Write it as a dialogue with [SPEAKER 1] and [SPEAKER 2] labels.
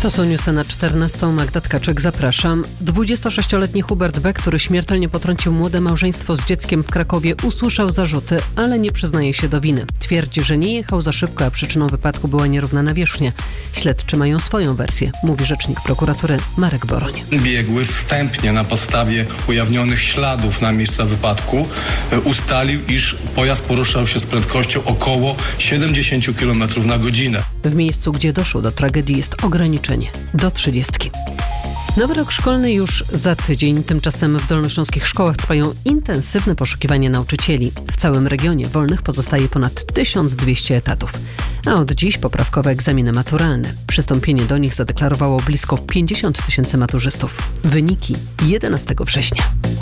[SPEAKER 1] To są newsy na 14. Magda Tkaczyk, zapraszam. 26-letni Hubert B., który śmiertelnie potrącił młode małżeństwo z dzieckiem w Krakowie, usłyszał zarzuty, ale nie przyznaje się do winy. Twierdzi, że nie jechał za szybko, a przyczyną wypadku była nierówna nawierzchnia. Śledczy mają swoją wersję, mówi rzecznik prokuratury Marek Boroń.
[SPEAKER 2] Biegły wstępnie na podstawie ujawnionych śladów na miejsca wypadku ustalił, iż pojazd poruszał się z prędkością około 70 km na godzinę.
[SPEAKER 1] W miejscu, gdzie doszło do tragedii, jest ograniczenie do 30. Nowy rok szkolny już za tydzień. Tymczasem w dolnośląskich szkołach trwają intensywne poszukiwania nauczycieli. W całym regionie wolnych pozostaje ponad 1200 etatów. A od dziś poprawkowe egzaminy maturalne. Przystąpienie do nich zadeklarowało blisko 50 000 maturzystów. Wyniki 11 września.